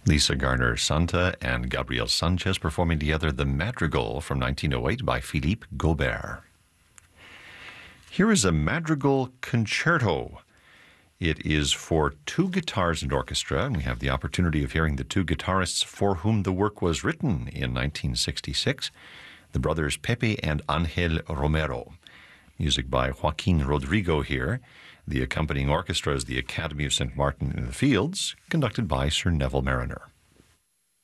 Lisa Garner Santa and Gabriel Sanchez performing together the Madrigal from 1908 by Philippe Gaubert. Here is a Madrigal Concerto. It is for two guitars and orchestra, and we have the opportunity of hearing the two guitarists for whom the work was written in 1966, the brothers Pepe and Angel Romero. Music by Joaquin Rodrigo here. The accompanying orchestra is the Academy of St. Martin in the Fields, conducted by Sir Neville Mariner.